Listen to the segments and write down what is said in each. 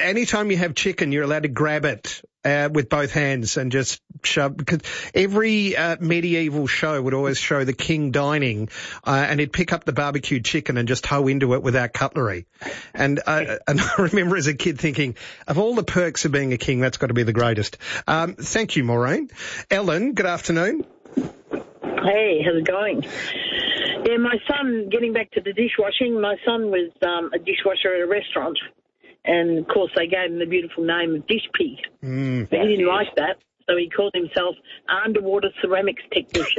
anytime you have chicken, you're allowed to grab it with both hands and just shove, because every medieval show would always show the king dining, and he'd pick up the barbecued chicken and just hoe into it without cutlery. And I remember as a kid thinking, of all the perks of being a king, that's got to be the greatest. Thank you, Maureen. Ellen, good afternoon. Hey, how's it going? Yeah, my son, getting back to the dishwashing, my son was a dishwasher at a restaurant, and of course they gave him the beautiful name of Dish Pig. But he didn't like that, so he called himself Underwater Ceramics Technician.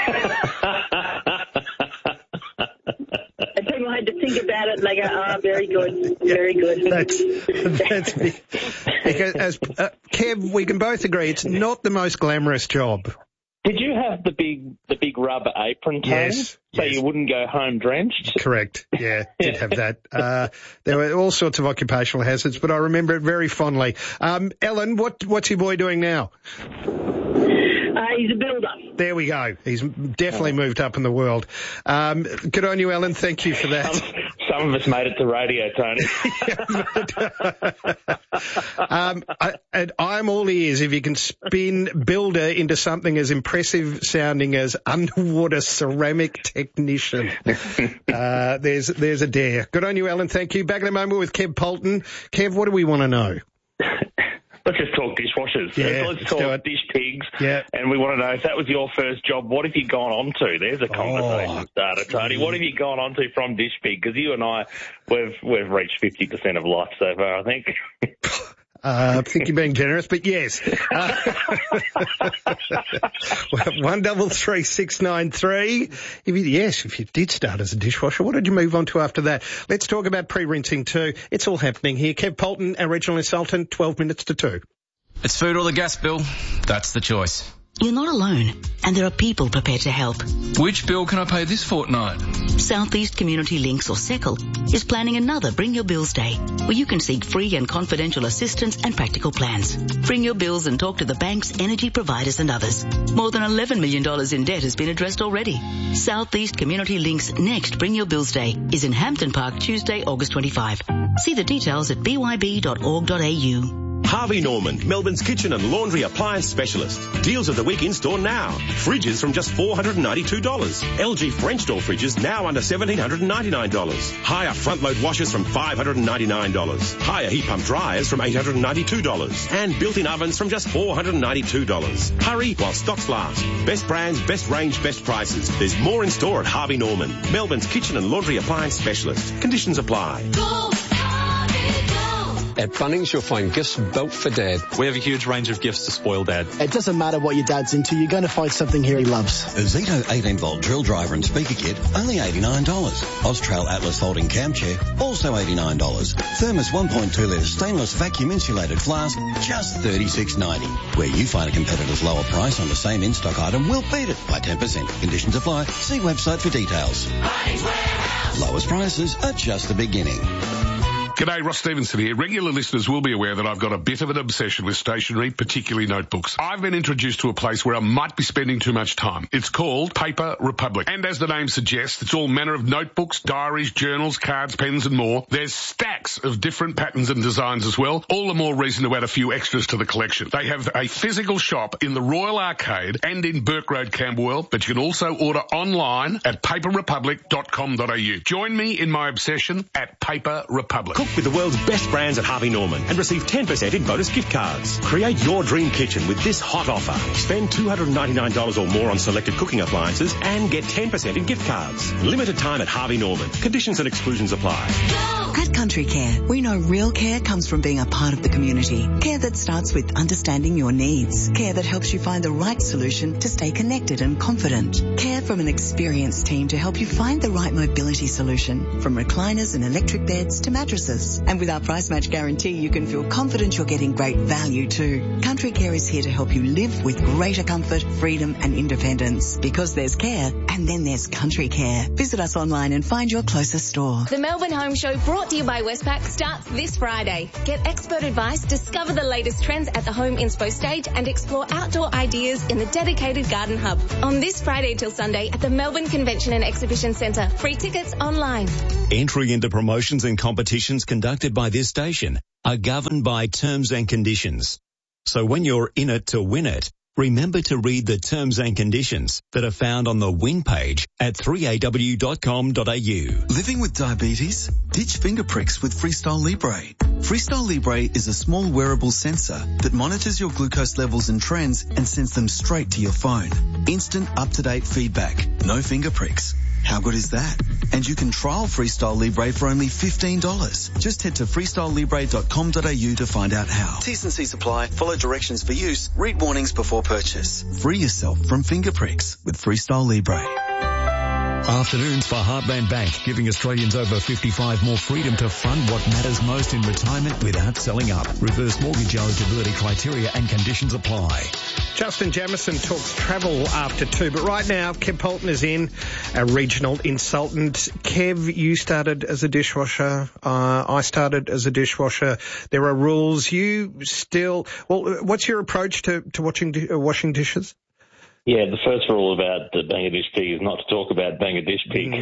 And people had to think about it, and they go, very good, very good. That's because, Kev, we can both agree it's not the most glamorous job. Did you have the big rubber apron, Tony? Yes. So you wouldn't go home drenched? Correct. Yeah, did have that. There were all sorts of occupational hazards, but I remember it very fondly. Ellen, what's your boy doing now? He's a builder. There we go. He's definitely moved up in the world. Good on you, Ellen. Thank you for that. Some of us made it to radio, Tony. And I'm all ears if you can spin builder into something as impressive sounding as underwater ceramic technician. There's a dare. Good on you, Ellen. Thank you. Back in a moment with Kev Polton. Kev, what do we want to know? Let's just talk dishwashers. Yeah, let's talk dish pigs. Yeah. And we want to know, if that was your first job, what have you gone on to? There's a conversation starter, Tony. What have you gone on to from dish pig? Because you and I, we've reached 50% of life so far, I think. I think you're being generous, but yes. 133693. If you did start as a dishwasher, what did you move on to after that? Let's talk about pre-rinsing too. It's all happening here. Kev Polton, our regional consultant, 12 minutes to 2. It's food or the gas bill. That's the choice. You're not alone, and there are people prepared to help. Which bill can I pay this fortnight? Southeast Community Links, or SECL, is planning another Bring Your Bills Day, where you can seek free and confidential assistance and practical plans. Bring your bills and talk to the banks, energy providers and others. More than $11 million in debt has been addressed already. Southeast Community Links' next Bring Your Bills Day is in Hampton Park, Tuesday, August 25. See the details at byb.org.au. Harvey Norman, Melbourne's kitchen and laundry appliance specialist. Deals of the week in store now. Fridges from just $492. LG French door fridges now under $1,799. Higher front load washers from $599. Higher heat pump dryers from $892. And built-in ovens from just $492. Hurry while stocks last. Best brands, best range, best prices. There's more in store at Harvey Norman, Melbourne's kitchen and laundry appliance specialist. Conditions apply. Go! At Bunnings, you'll find gifts built for Dad. We have a huge range of gifts to spoil Dad. It doesn't matter what your dad's into, you're going to find something here he loves. A Zito 18-volt drill driver and speaker kit, only $89. Austrail Atlas folding cam chair, also $89. Thermos 1.2-litre stainless vacuum insulated flask, just $36.90. Where you find a competitor's lower price on the same in-stock item, we'll beat it by 10%. Conditions apply. See website for details. Bunnings Warehouse. Lowest prices are just the beginning. G'day, Ross Stevenson here. Regular listeners will be aware that I've got a bit of an obsession with stationery, particularly notebooks. I've been introduced to a place where I might be spending too much time. It's called Paper Republic. And as the name suggests, it's all manner of notebooks, diaries, journals, cards, pens and more. There's stacks of different patterns and designs as well. All the more reason to add a few extras to the collection. They have a physical shop in the Royal Arcade and in Burke Road, Camberwell, but you can also order online at paperrepublic.com.au. Join me in my obsession at Paper Republic. Cook with the world's best brands at Harvey Norman and receive 10% in bonus gift cards. Create your dream kitchen with this hot offer. Spend $299 or more on selected cooking appliances and get 10% in gift cards. Limited time at Harvey Norman. Conditions and exclusions apply. At Country Care, we know real care comes from being a part of the community. Care that starts with understanding your needs. Care that helps you find the right solution to stay connected and confident. Care from an experienced team to help you find the right mobility solution. From recliners and electric beds to mattresses. And with our price match guarantee, you can feel confident you're getting great value too. Country Care is here to help you live with greater comfort, freedom and independence. Because there's care, and then there's Country Care. Visit us online and find your closest store. The Melbourne Home Show, brought to you by Westpac, starts this Friday. Get expert advice, discover the latest trends at the Home Inspo stage and explore outdoor ideas in the dedicated garden hub. On this Friday till Sunday at the Melbourne Convention and Exhibition Centre. Free tickets online. Entry into promotions and competitions transactions conducted by this station are governed by terms and conditions. So when you're in it to win it, remember to read the terms and conditions that are found on the win page at 3aw.com.au. Living with diabetes? Ditch finger pricks with Freestyle Libre. Freestyle Libre is a small wearable sensor that monitors your glucose levels and trends and sends them straight to your phone. Instant up-to-date feedback. No finger pricks. How good is that? And you can trial Freestyle Libre for only $15. Just head to freestylelibre.com.au to find out how. T's and C's apply. Follow directions for use. Read warnings before purchase. Free yourself from finger pricks with Freestyle Libre. Afternoons for Heartland Bank, giving Australians over 55 more freedom to fund what matters most in retirement without selling up. Reverse mortgage eligibility criteria and conditions apply. Justin Jamieson talks travel after 2, but right now Kev Polton is in, our regional consultant. Kev, you started as a dishwasher. I started as a dishwasher. There are rules. What's your approach to washing dishes? Yeah, the first rule about the Bangladesh pig is not to talk about Bangladesh pig.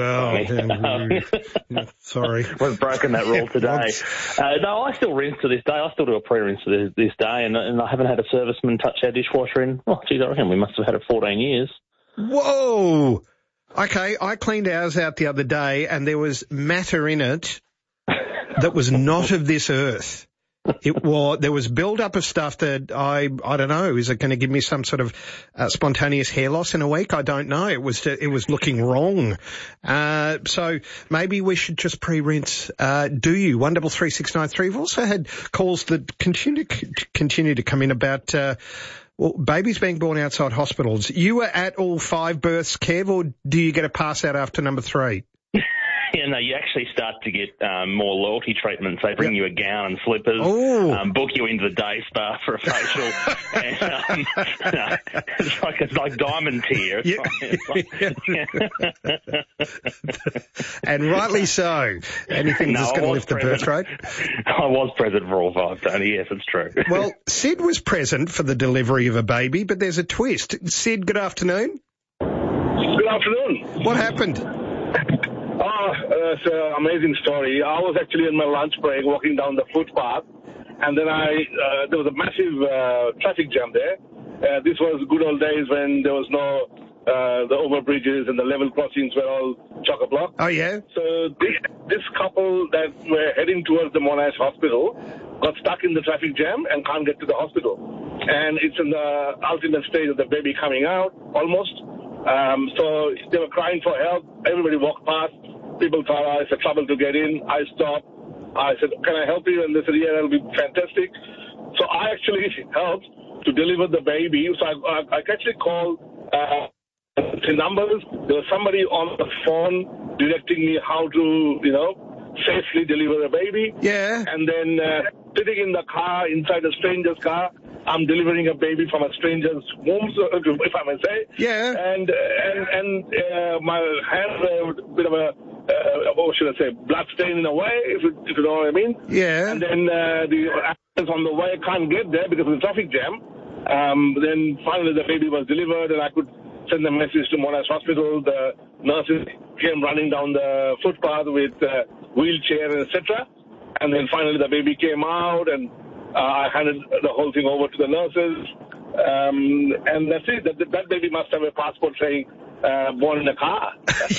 No, sorry. We've broken that rule today. No, I still rinse to this day. I still do a pre-rinse to this day, and I haven't had a serviceman touch our dishwasher in, I reckon we must have had it 14 years. Whoa! Okay, I cleaned ours out the other day, and there was matter in it that was not of this earth. There was build-up of stuff that I don't know. Is it going to give me some sort of spontaneous hair loss in a week? I don't know. It was looking wrong. So maybe we should just pre-rinse. Do you? 133693. We've also had calls that continue to come in about babies being born outside hospitals. You were at all 5 births, Kev, or do you get a pass out after number 3? Yeah, no, you actually start to get more loyalty treatments. They bring you a gown and slippers, book you into the day spa for a facial. And, it's like diamond tier. And rightly so. Anything that's going to lift the birth rate? I was present for all 5, Tony. Yes, it's true. Well, Sid was present for the delivery of a baby, but there's a twist. Sid, good afternoon. Good afternoon. What happened? It's an amazing story. I was actually in my lunch break walking down the footpath, and then there was a massive traffic jam there. This was good old days when there was no the overbridges and the level crossings were all chock-a-block. Oh, yeah? So this couple that were heading towards the Monash Hospital got stuck in the traffic jam and can't get to the hospital. And it's in the ultimate stage of the baby coming out, almost. So they were crying for help. Everybody walked past. People thought it's a trouble to get in. I stopped. I said, can I help you? And they said, yeah, that'll be fantastic. So I actually helped to deliver the baby. So I actually called the numbers. There was somebody on the phone directing me how to, safely deliver a baby. Yeah. And then sitting in the car, inside a stranger's car, I'm delivering a baby from a stranger's womb, if I may say. Yeah. And my hands were a bit of a, what should I say, blood stain in a way, if you know what I mean. Yeah. And then the ambulance on the way can't get there because of the traffic jam. Then finally the baby was delivered and I could send a message to Monash Hospital. The nurses came running down the footpath with wheelchair and etc. And then finally the baby came out and I handed the whole thing over to the nurses. And that's it. That baby must have a passport saying born in a car.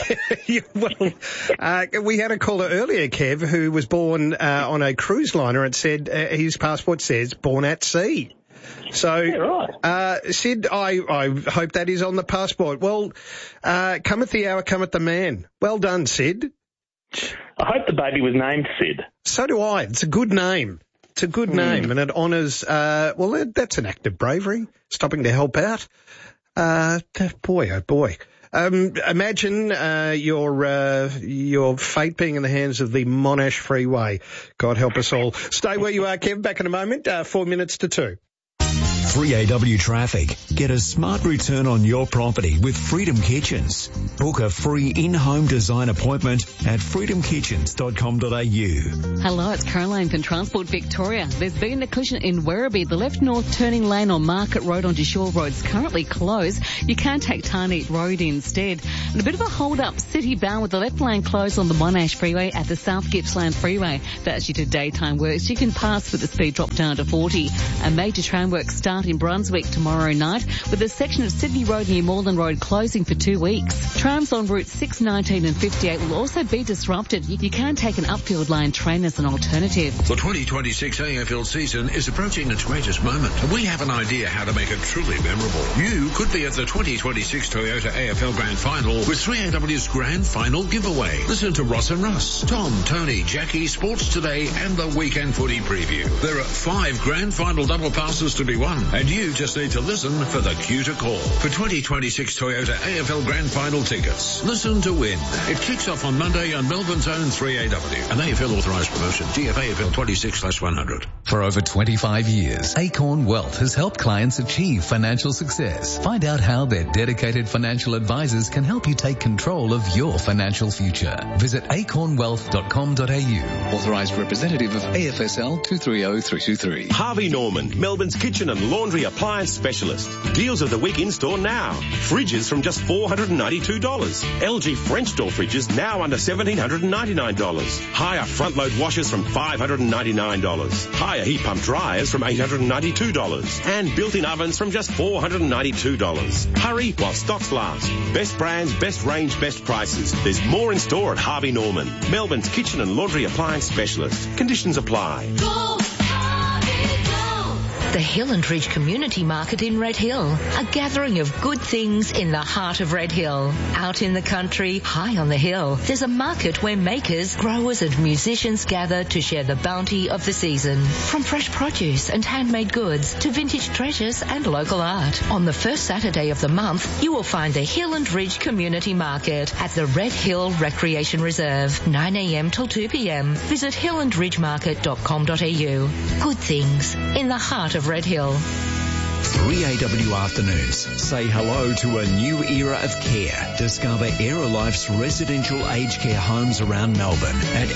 We had a caller earlier, Kev, who was born on a cruise liner and said his passport says born at sea. So, yeah, right. Sid, I hope that is on the passport. Well, cometh the hour, cometh the man. Well done, Sid. I hope the baby was named Sid. So do I. It's a good name. It's a good name, and it honours, that's an act of bravery, stopping to help out. Boy, oh boy. Imagine your fate being in the hands of the Monash Freeway. God help us all. Stay where you are, Kev. Back in a moment, 4 minutes to 2. 3AW Traffic. Get a smart return on your property with Freedom Kitchens. Book a free in-home design appointment at freedomkitchens.com.au. Hello, it's Caroline from Transport Victoria. There's been a collision in Werribee. The left north turning lane on Market Road onto Shore Road is currently closed. You can take Tarneet Road instead. And a bit of a hold-up city-bound with the left lane closed on the Monash Freeway at the South Gippsland Freeway. That's due to daytime works. You can pass with the speed drop down to 40. A major tram works start in Brunswick tomorrow night with a section of Sydney Road near Moreland Road closing for 2 weeks. Trams on routes 6, 19 and 58 will also be disrupted. You can take an upfield line train as an alternative. The 2026 AFL season is approaching its greatest moment, and we have an idea how to make it truly memorable. You could be at the 2026 Toyota AFL Grand Final with 3AW's Grand Final giveaway. Listen to Ross and Russ, Tom, Tony, Jackie, Sports Today and the Weekend Footy Preview. There are 5 Grand Final double passes to be won, and you just need to listen for the cue to call. For 2026 Toyota AFL Grand Final tickets, listen to win. It kicks off on Monday on Melbourne's own 3AW. An AFL authorised promotion. GFAFL 26/100. For over 25 years, Acorn Wealth has helped clients achieve financial success. Find out how their dedicated financial advisors can help you take control of your financial future. Visit acornwealth.com.au. Authorised representative of AFSL 230323. Harvey Norman, Melbourne's kitchen and laundry appliance specialist. Deals of the week in store now. Fridges from just $492. LG French door fridges now under $1,799. Hire front load washers from $599. Hire heat pump dryers from $892. And built-in ovens from just $492. Hurry while stocks last. Best brands, best range, best prices. There's more in store at Harvey Norman, Melbourne's kitchen and laundry appliance specialist. Conditions apply. The Hill and Ridge Community Market in Red Hill, a gathering of good things in the heart of Red Hill. Out in the country, high on the hill, there's a market where makers, growers and musicians gather to share the bounty of the season. From fresh produce and handmade goods to vintage treasures and local art. On the first Saturday of the month, you will find the Hill and Ridge Community Market at the Red Hill Recreation Reserve, 9 a.m. till 2 p.m. Visit hillandridgemarket.com.au. Good things in the heart of Red Hill. 3AW Afternoons say hello to a new era of care. Discover Aerolife's residential aged care homes around Melbourne at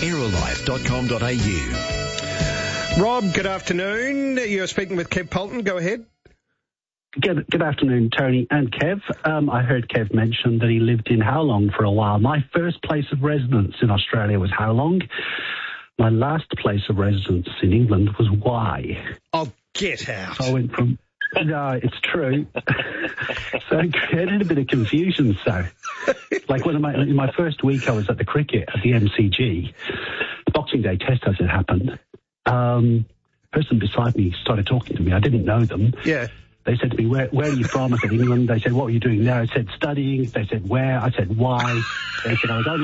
aerolife.com.au. Rob, good afternoon. You're speaking with Kev Polton. Go ahead. Good afternoon, Tony and Kev. I heard Kev mention that he lived in Howlong for a while. My first place of residence in Australia was Howlong. My last place of residence in England was Wye. Oh, get out. So I went from... No, it's true. So it created a bit of confusion. So, like in my first week, I was at the cricket at the MCG. The Boxing Day test as it happened. Person beside me started talking to me. I didn't know them. Yeah. They said to me, where are you from? I said, England. They said, what are you doing there? I said, studying. They said, where? I said, why? They said, I was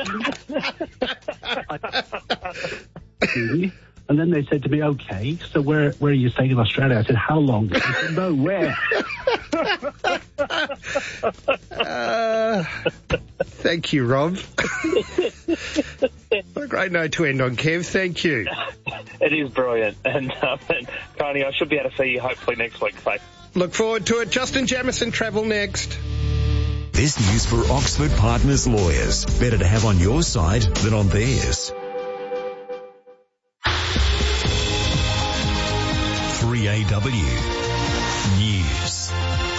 only asking. And then they said to me, okay, so where are you staying in Australia? I said, how long? They said, no, where? Thank you, Rob. What a great note to end on, Kev. Thank you. It is brilliant. And Tony, I should be able to see you hopefully next week. So. Look forward to it. Justin Jamieson, Travel next. This news for Oxford Partners Lawyers. Better to have on your side than on theirs. 3AW News.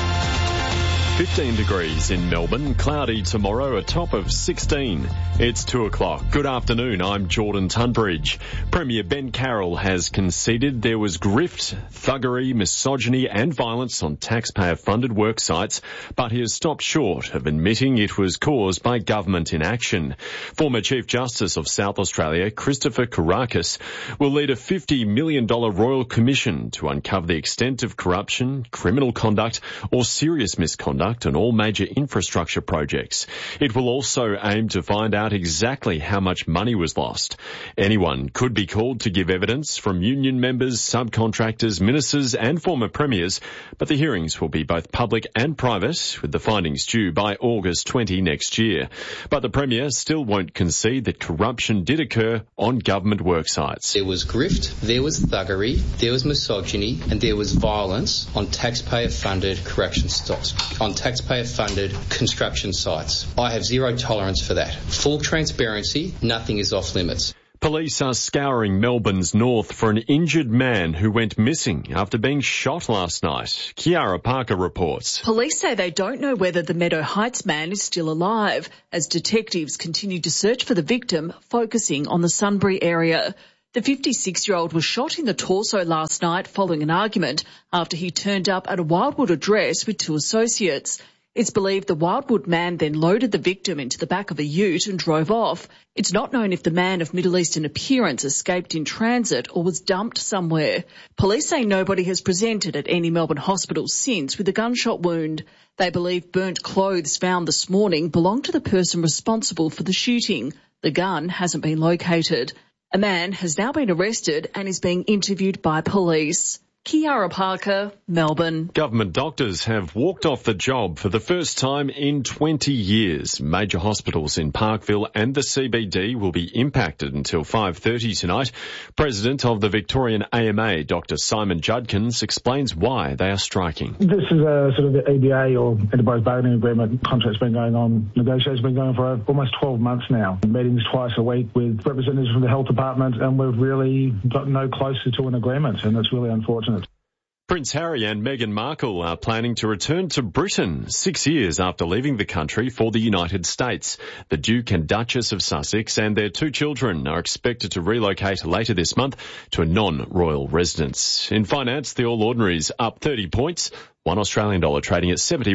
15 degrees in Melbourne, cloudy tomorrow, a top of 16. It's 2 o'clock. Good afternoon, I'm Jordan Tunbridge. Premier Ben Carroll has conceded there was grift, thuggery, misogyny and violence on taxpayer-funded work sites, but he has stopped short of admitting it was caused by government inaction. Former Chief Justice of South Australia, Christopher Kourakis, will lead a $50 million Royal Commission to uncover the extent of corruption, criminal conduct or serious misconduct viaduct and all major infrastructure projects. It will also aim to find out exactly how much money was lost. Anyone could be called to give evidence, from union members, subcontractors, ministers and former premiers, but the hearings will be both public and private, with the findings due by August 20 next year. But the Premier still won't concede that corruption did occur on government work sites. There was grift, there was thuggery, there was misogyny and there was violence on taxpayer-funded taxpayer-funded construction sites. I have zero tolerance for that. Full transparency, nothing is off limits. Police are scouring Melbourne's north for an injured man who went missing after being shot last night. Kiara Parker reports. Police say they don't know whether the Meadow Heights man is still alive, as detectives continue to search for the victim, focusing on the Sunbury area. The 56-year-old was shot in the torso last night following an argument after he turned up at a Wildwood address with two associates. It's believed the Wildwood man then loaded the victim into the back of a ute and drove off. It's not known if the man of Middle Eastern appearance escaped in transit or was dumped somewhere. Police say nobody has presented at any Melbourne hospitals since with a gunshot wound. They believe burnt clothes found this morning belonged to the person responsible for the shooting. The gun hasn't been located. A man has now been arrested and is being interviewed by police. Kiara Parker, Melbourne. Government doctors have walked off the job for the first time in 20 years. Major hospitals in Parkville and the CBD will be impacted until 5:30 tonight. President of the Victorian AMA, Dr. Simon Judkins, explains why they are striking. This is a sort of the EBA or Enterprise Bargaining Agreement contract's been going on. Negotiations been going for almost 12 months now. Meetings twice a week with representatives from the health department, and we've really got no closer to an agreement, and it's really unfortunate. Prince Harry and Meghan Markle are planning to return to Britain 6 years after leaving the country for the United States. The Duke and Duchess of Sussex and their two children are expected to relocate later this month to a non-royal residence. In finance, the All Ordinaries up 30 points, $1 Australian trading at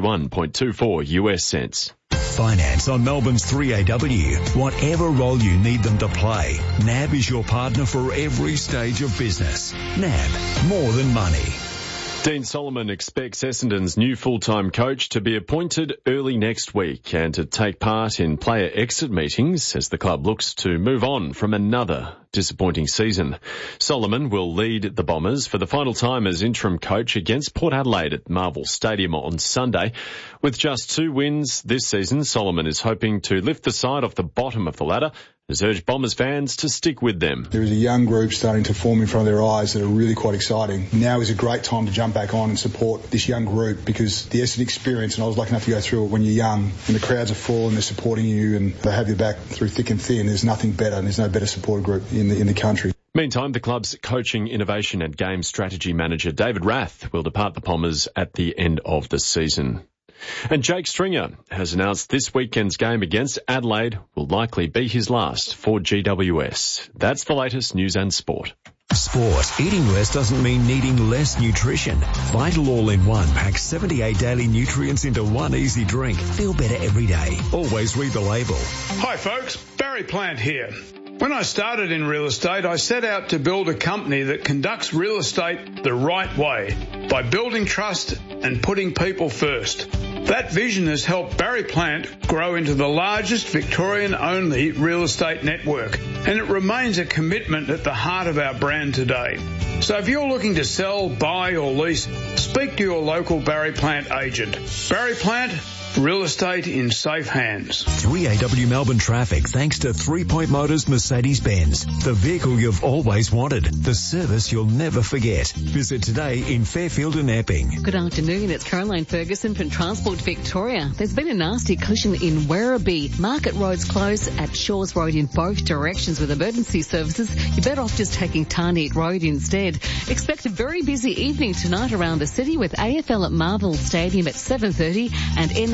71.24 US cents. Finance on Melbourne's 3AW. Whatever role you need them to play, NAB is your partner for every stage of business. NAB, more than money. Dean Solomon expects Essendon's new full-time coach to be appointed early next week and to take part in player exit meetings as the club looks to move on from another disappointing season. Solomon will lead the Bombers for the final time as interim coach against Port Adelaide at Marvel Stadium on Sunday. With just 2 wins this season, Solomon is hoping to lift the side off the bottom of the ladder, has urged Bombers fans to stick with them. There is a young group starting to form in front of their eyes that are really quite exciting. Now is a great time to jump back on and support this young group, because the Essendon experience, and I was lucky enough to go through it when you're young, and the crowds are full and they're supporting you and they have your back through thick and thin. There's nothing better, and there's no better support group in the country. Meantime, the club's coaching, innovation and game strategy manager David Rath will depart the Bombers at the end of the season. And Jake Stringer has announced this weekend's game against Adelaide will likely be his last for GWS. That's the latest news and sport. Sport. Eating less doesn't mean needing less nutrition. Vital All-in-One packs 78 daily nutrients into one easy drink. Feel better every day. Always read the label. Hi folks, Barry Plant here. When I started in real estate, I set out to build a company that conducts real estate the right way by building trust and putting people first. That vision has helped Barry Plant grow into the largest Victorian-only real estate network, and it remains a commitment at the heart of our brand today. So if you're looking to sell, buy or lease, speak to your local Barry Plant agent. Barry Plant, real estate in safe hands. 3AW Melbourne traffic thanks to 3 Point Motors Mercedes-Benz. The vehicle you've always wanted. The service you'll never forget. Visit today in Fairfield and Epping. Good afternoon. It's Caroline Ferguson from Transport Victoria. There's been a nasty collision in Werribee. Market Road's closed at Shores Road in both directions with emergency services. You're better off just taking Tarneet Road instead. Expect a very busy evening tonight around the city with AFL at Marvel Stadium at 7:30 and NR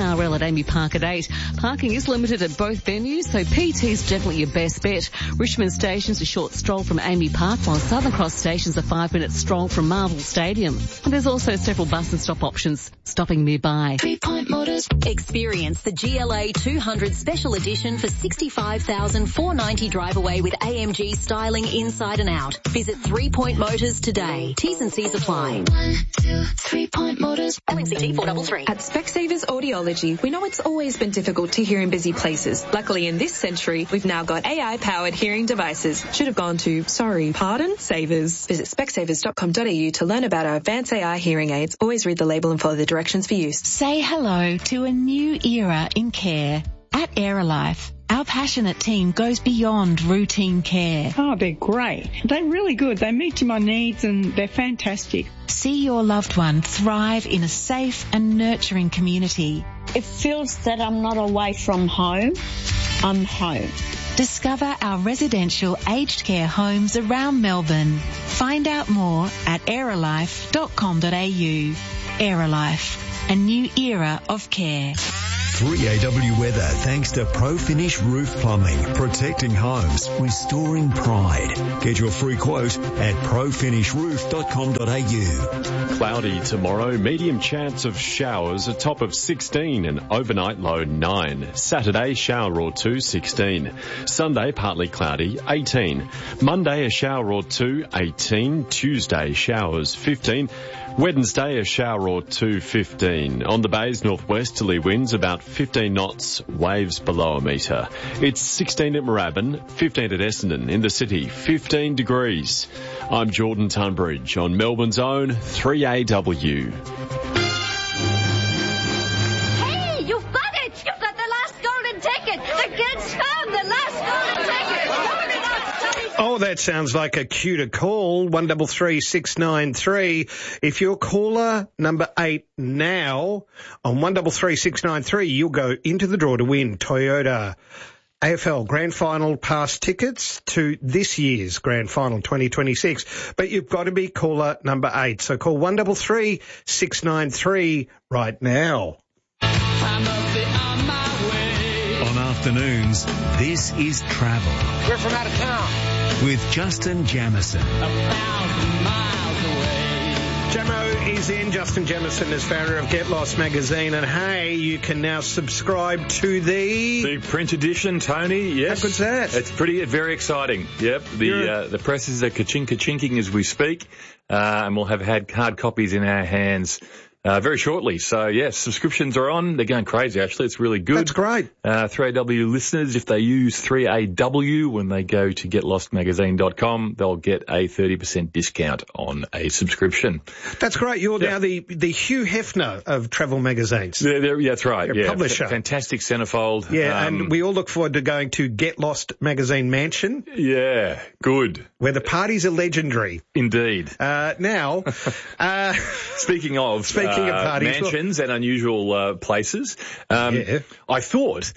SRL at Amy Park at 8. Parking is limited at both venues, so PT is definitely your best bet. Richmond Station's a short stroll from Amy Park, while Southern Cross Station's a 5-minute stroll from Marvel Stadium. And there's also several bus and stop options stopping nearby. 3 Point Motors. Experience the GLA 200 Special Edition for $65,490 drive away with AMG styling inside and out. Visit 3 Point Motors today. T's and C's apply. 1, 2, 3 Point Motors. LNCT 433. At Specsavers Audiology, we know it's always been difficult to hear in busy places. Luckily, in this century, we've now got AI-powered hearing devices. Should have gone to, Savers. Visit specsavers.com.au to learn about our advanced AI hearing aids. Always read the label and follow the directions for use. Say hello to a new era in care. At Aerolife, our passionate team goes beyond routine care. Oh, they're great. They're really good. They meet my needs and they're fantastic. See your loved one thrive in a safe and nurturing community. It feels that I'm not away from home. I'm home. Discover our residential aged care homes around Melbourne. Find out more at aerolife.com.au. Aerolife, a new era of care. 3AW weather thanks to Pro-Finish Roof Plumbing, protecting homes, restoring pride. Get your free quote at profinishroof.com.au. Cloudy tomorrow, medium chance of showers, a top of 16 and overnight low 9. Saturday, shower or 2, 16. Sunday, partly cloudy, 18. Monday, a shower or 2, 18. Tuesday, showers, 15. Wednesday, a shower or 2, 15. On the bays, northwesterly winds about 15 knots, waves below a metre. It's 16 at Moorabbin, 15 at Essendon. In the city, 15 degrees. I'm Jordan Tunbridge on Melbourne's own 3AW. Hey, you've got it! You've got the last golden ticket! The kids found the last golden ticket! Oh, that sounds like a cue to call, 133693. If you're caller number 8 now on 133693, you'll go into the draw to win Toyota AFL Grand Final pass tickets to this year's Grand Final 2026. But you've got to be caller number 8. So call 133693 right now. On afternoons, this is Travel. We're from out of town. With Justin Jamieson. Jamo is in. Justin Jamieson is founder of Get Lost magazine. And hey, you can now subscribe to the print edition, Tony. Yes. How good's that? It's very exciting. Yep. The presses are ka-chink-ka-chinking as we speak. And we'll have had hard copies in our hands very shortly. So, yes, subscriptions are on. They're going crazy, actually. It's really good. That's great. 3AW listeners, if they use 3AW when they go to getlostmagazine.com, they'll get a 30% discount on a subscription. That's great. You're now the Hugh Hefner of travel magazines. That's right. You're a publisher. Fantastic centerfold. Yeah, and we all look forward to going to Get Lost Magazine Mansion. Yeah, good. Where the parties are legendary. Indeed. Now, speaking of parties, mansions and unusual places, I thought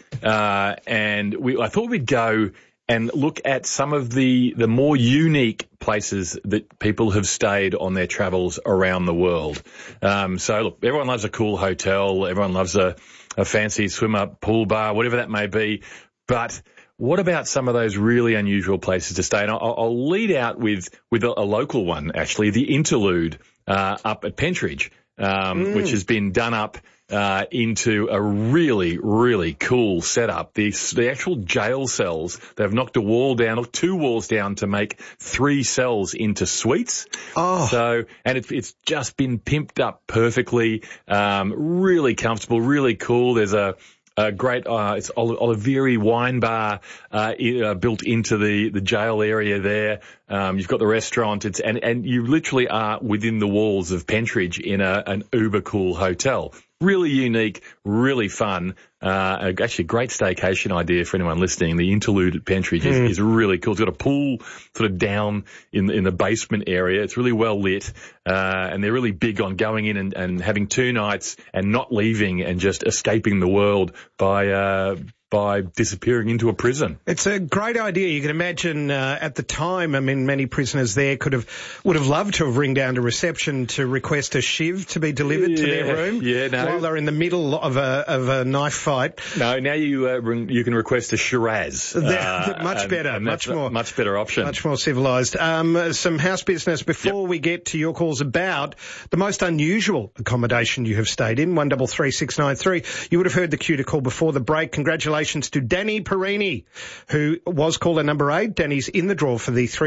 we'd go and look at some of the more unique places that people have stayed on their travels around the world. So look, everyone loves a cool hotel, everyone loves a fancy swim-up pool bar, whatever that may be, but what about some of those really unusual places to stay? And I'll lead out with a local one, actually, the Interlude up at Pentridge. Which has been done up into a really, really cool setup. The actual jail cells, they've knocked two walls down to make 3 cells into suites. Oh. So, and it's just been pimped up perfectly, really comfortable, really cool. There's a great, it's Oliveri wine bar, built into the jail area there. You've got the restaurant. And you literally are within the walls of Pentridge in an uber cool hotel. Really unique, really fun. Actually a great staycation idea for anyone listening. The Interlude at Pentridge is really cool. It's got a pool sort of down in the basement area. It's really well lit. And they're really big on going in and having 2 nights and not leaving and just escaping the world by by disappearing into a prison. It's a great idea. You can imagine at the time, I mean, many prisoners there would have loved to have ringed down to reception to request a shiv to be delivered to their room while they're in the middle of a knife fight. No, now you can request a Shiraz. Much better, much better option. Much more civilised. Some house business before we get to your calls about the most unusual accommodation you have stayed in, 133693. You would have heard the cue to call before the break. Congratulations to Danny Perini, who was caller number 8. Danny's in the draw for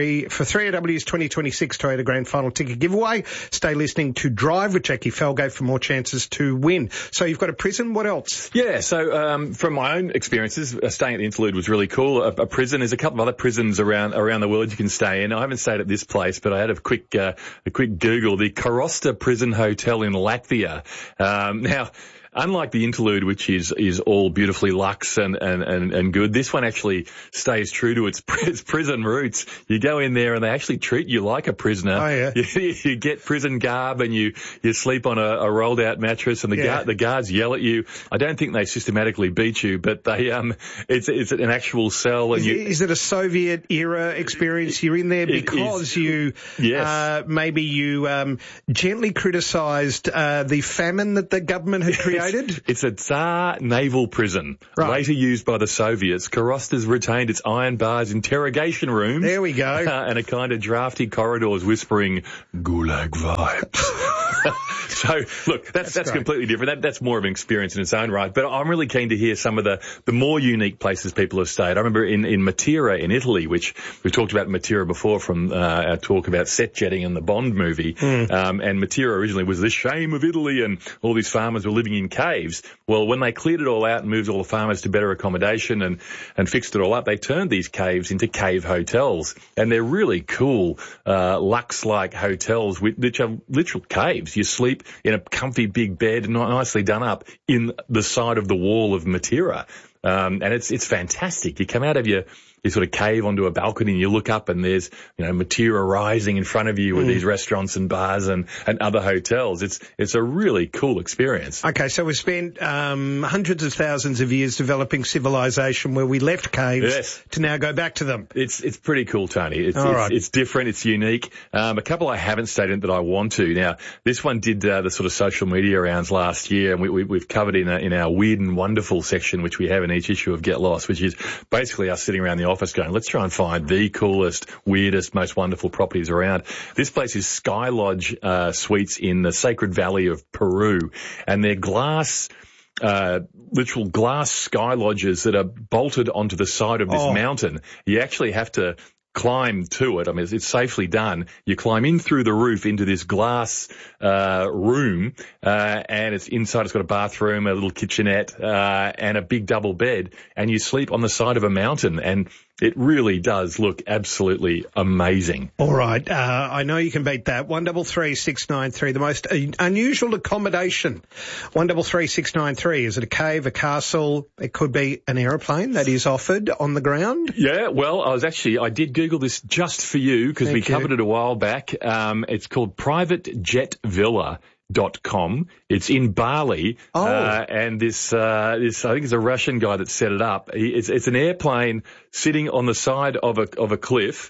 3AW's 2026 Toyota Grand Final ticket giveaway. Stay listening to Drive with Jackie Felgate for more chances to win. So you've got a prison. What else? Yeah, so from my own experiences, staying at the Interlude was really cool. A prison, there's a couple of other prisons around the world you can stay in. I haven't stayed at this place, but I had a quick Google, the Korosta Prison Hotel in Latvia. Now, unlike the Interlude, which is all beautifully luxe and good, this one actually stays true to its prison roots. You go in there and they actually treat you like a prisoner. Oh, yeah. You get prison garb and you sleep on a rolled out mattress and the guards yell at you. I don't think they systematically beat you, but they it's an actual cell. And is it a Soviet era experience? You're in there because you maybe you gently criticised the famine that the government had created. It's a Tsar naval prison, later used by the Soviets. Korosta's retained its iron bars, interrogation rooms. There we go. And a kind of drafty corridors whispering Gulag vibes. So, look, that's completely different. That's more of an experience in its own right. But I'm really keen to hear some of the more unique places people have stayed. I remember in Matera in Italy, which we've talked about Matera before from our talk about set jetting in the Bond movie. And Matera originally was the shame of Italy and all these farmers were living in caves. Well, when they cleared it all out and moved all the farmers to better accommodation and fixed it all up, they turned these caves into cave hotels. And they're really cool, luxe-like hotels which are literal caves. You sleep in a comfy big bed, nicely done up, in the side of the wall of Matera. And it's fantastic. You come out of your sort of cave onto a balcony and you look up and there's, Matera rising in front of you with these restaurants and bars and other hotels. It's a really cool experience. Okay, so we've spent hundreds of thousands of years developing civilization where we left caves to now go back to them. It's pretty cool, Tony. It's different. It's unique. A couple I haven't stayed in that I want to. Now, this one did the sort of social media rounds last year, and we've covered in our weird and wonderful section, which we have in each issue of Get Lost, which is basically us sitting around the office going, let's try and find the coolest, weirdest, most wonderful properties around. This place is Sky Lodge Suites in the Sacred Valley of Peru, and they're literal glass sky lodges that are bolted onto the side of this mountain. You actually have to climb to it. I mean, it's safely done. You climb in through the roof into this glass room, and it's inside. It's got a bathroom, a little kitchenette, and a big double bed, and you sleep on the side of a mountain, and it really does look absolutely amazing. All right. I know you can beat that. 133693, the most unusual accommodation. 133693. Is it a cave, a castle? It could be an aeroplane that is offered on the ground? Yeah, well, I did Google this just for you because we covered it a while back. It's called privatejetvilla.com. It's in Bali, and this I think it's a Russian guy that set it up. It's an airplane sitting on the side of a cliff.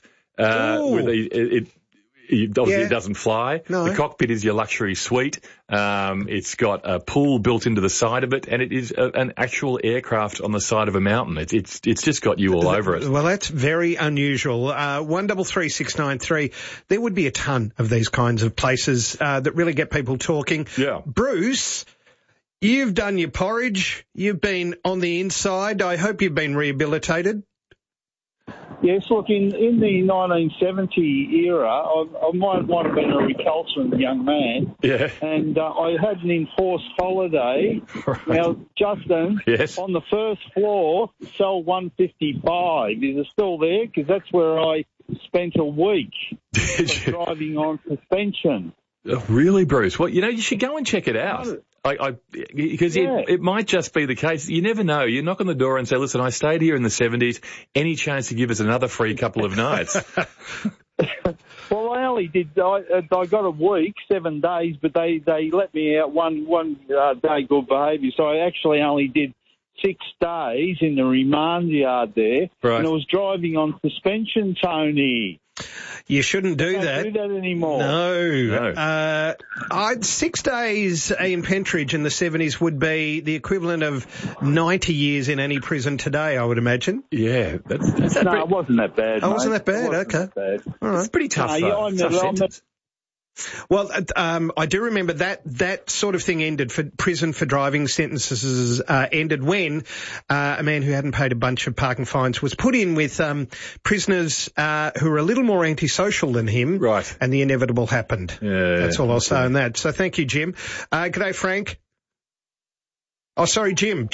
It doesn't fly. No. The cockpit is your luxury suite. It's got a pool built into the side of it, and it is an actual aircraft on the side of a mountain. It's just got you all over it. Well, that's very unusual. 133693. There would be a ton of these kinds of places that really get people talking. Yeah. Bruce, you've done your porridge. You've been on the inside. I hope you've been rehabilitated. Yes, look, in the 1970 era, I might have been a recalcitrant young man. Yeah. And I had an enforced holiday. Right. Now, Justin, on the first floor, cell 155, is it still there? Because that's where I spent a week driving on suspension. Oh, really, Bruce? Well, you should go and check it out. Because it might just be the case. You never know. You knock on the door and say, listen, I stayed here in the 70s. Any chance to give us another free couple of nights? Well, I only did. I got a week, 7 days, but they let me out one day good behaviour. So I actually only did 6 days in the remand yard there, right. and I was driving on suspension, Tony. You shouldn't do Don't that. do that anymore. No. 6 days in Pentridge in the 70s would be the equivalent of 90 years in any prison today, I would imagine. Yeah. It wasn't that bad, Oh, mate. wasn't that bad? It wasn't Okay. that bad. All right. It's pretty tough, No, though. Tough sentence. Well, I do remember that sort of thing ended for prison for driving sentences ended when a man who hadn't paid a bunch of parking fines was put in with prisoners who were a little more antisocial than him. Right. And the inevitable happened. Yeah. That's all I'll say on that. So thank you, Jim. G'day, Frank. Oh, sorry, Jim.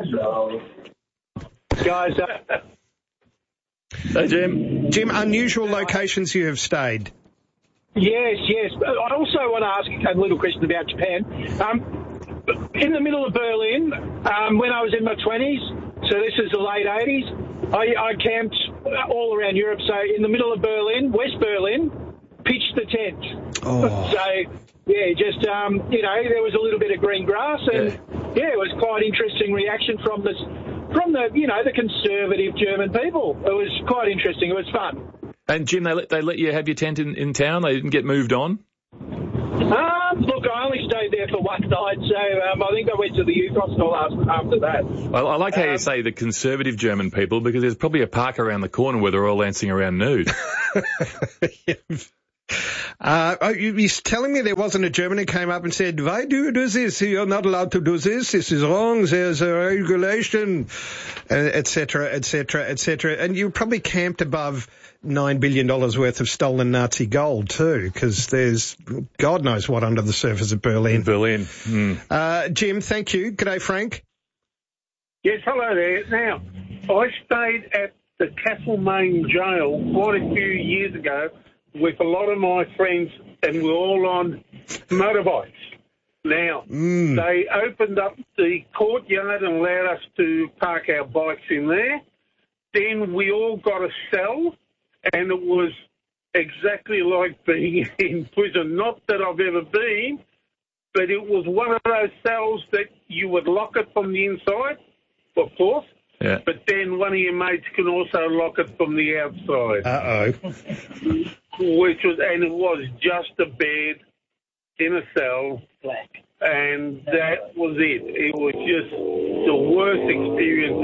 Guys. Hey, Jim. Jim, unusual locations you have stayed. Yes. I also want to ask a little question about Japan. In the middle of Berlin, when I was in my 20s, so this is the late 80s, I camped all around Europe. So in the middle of Berlin, West Berlin, pitched the tent. Oh. So, yeah, just, there was a little bit of green grass, and, it was quite interesting reaction from the conservative German people. It was quite interesting. It was fun. And, Jim, they let you have your tent in town? They didn't get moved on? Look, I only stayed there for one night, so I think I went to the youth hostel after that. Well, I like how you say the conservative German people, because there's probably a park around the corner where they're all dancing around nude. You're telling me there wasn't a German who came up and said, why do you do this? You're not allowed to do this. This is wrong. There's a regulation, et cetera, et cetera, et cetera. And you probably camped above $9 billion worth of stolen Nazi gold too, because there's God knows what under the surface of Berlin. Jim, thank you. G'day, Frank. Yes, hello there. Now, I stayed at the Castlemaine jail quite a few years ago with a lot of my friends, and we're all on motorbikes. Now, they opened up the courtyard and allowed us to park our bikes in there. Then we all got a cell, and it was exactly like being in prison. Not that I've ever been, but it was one of those cells that you would lock it from the inside, of course. Yeah. But then one of your mates can also lock it from the outside. Uh-oh. And it was just a bed in a cell, and that was it. It was just the worst experience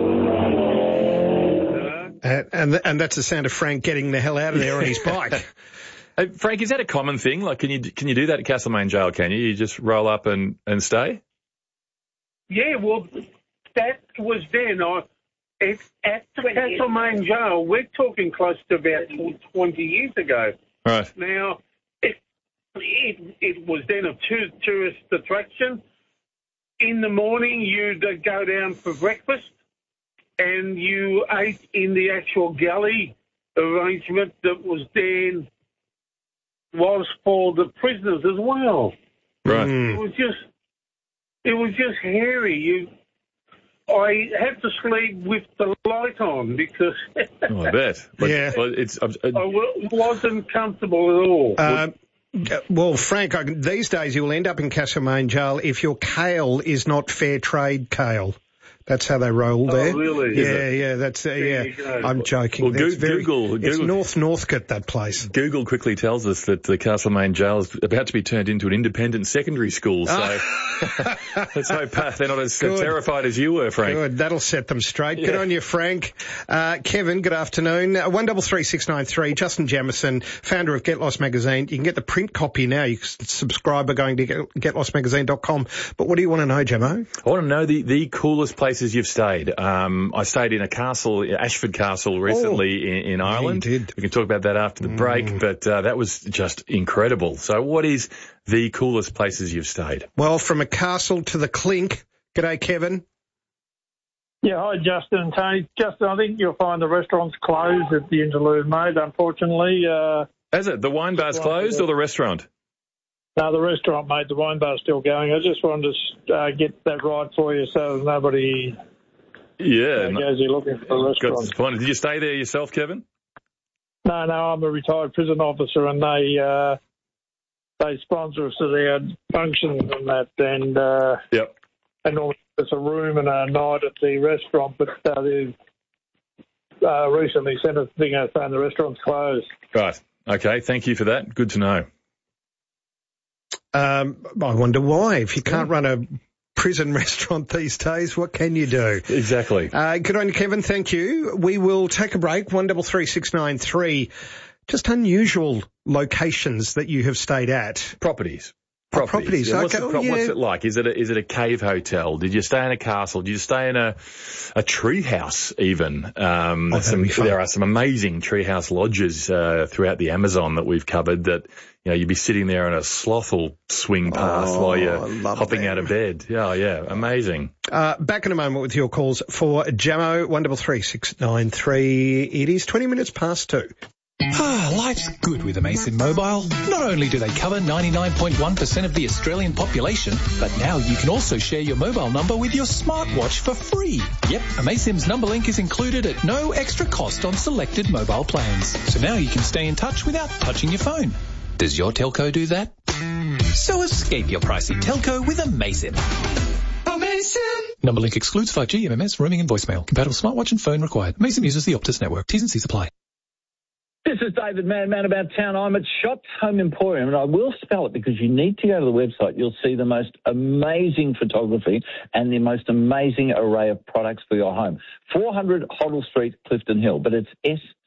ever. And that's the sound of Frank getting the hell out of there on his bike. Hey, Frank, is that a common thing? Like, can you do that at Castlemaine Jail? Can you? You just roll up and stay? Yeah, well, that was then. At the Castlemaine Jail, we're talking close to about 20 years ago. Right. Now, it was then a tourist attraction. In the morning, you'd go down for breakfast, and you ate in the actual galley arrangement that was for the prisoners as well. Right. It was just hairy. I had to sleep with the light on because I bet. But I wasn't comfortable at all. Well, Frank, these days you'll end up in Castlemaine Jail if your kale is not fair trade kale. That's how they roll there. Oh, really? Yeah, that's I'm joking. Well, Google. It's North Northcote, that place. Google quickly tells us that the Castlemaine Jail is about to be turned into an independent secondary school. So let's hope they're not as terrified as you were, Frank. Good. That'll set them straight. Yeah. Good on you, Frank. Kevin, good afternoon. 133693. Justin Jamieson, founder of Get Lost Magazine. You can get the print copy now. You can subscribe by going to getlostmagazine.com. But what do you want to know, Jamo? I want to know the coolest place you've stayed. I stayed in a castle, Ashford Castle, recently in Ireland. You did. We can talk about that after the break, but that was just incredible. So what is the coolest places you've stayed? Well, from a castle to the clink. G'day, Kevin. Yeah, hi, Justin and Tony. Justin, I think you'll find the restaurant's closed at the interlude, mate, unfortunately. Is it? The wine bar's closed or the restaurant? No, the restaurant, mate. The wine bar's still going. I just wanted to get that right for you so nobody goes here looking for the restaurant. Got disappointed. Did you stay there yourself, Kevin? No, I'm a retired prison officer, and they sponsor us to their functions and that. And yep. And all us a room and a night at the restaurant, but they've recently sent us a thing out saying the restaurant's closed. Right. Okay. Thank you for that. Good to know. I wonder why. If you can't run a prison restaurant these days, what can you do? Exactly. Good on you, Kevin. Thank you. We will take a break. 133693. Just unusual locations that you have stayed at. Properties. Yeah, What's it like? Is it a cave hotel? Did you stay in a castle? Did you stay in a tree house even? There are some amazing treehouse lodges throughout the Amazon that we've covered that, you'd be sitting there and a sloth will swing past while you're hopping out of bed. Yeah, amazing. Back in a moment with your calls for Jamo, 133693. It is 20 minutes past 2. Life's good with Amasim Mobile. Not only do they cover 99.1% of the Australian population, but now you can also share your mobile number with your smartwatch for free. Yep, Amasim's number link is included at no extra cost on selected mobile plans. So now you can stay in touch without touching your phone. Does your telco do that? So escape your pricey telco with Amasim. Amasim! Number link excludes 5G, MMS, roaming and voicemail. Compatible smartwatch and phone required. Amasim uses the Optus network. T's and C's apply. This is David Man About Town. I'm at Shots Home Emporium, and I will spell it because you need to go to the website. You'll see the most amazing photography and the most amazing array of products for your home. 400 Hoddle Street, Clifton Hill, but it's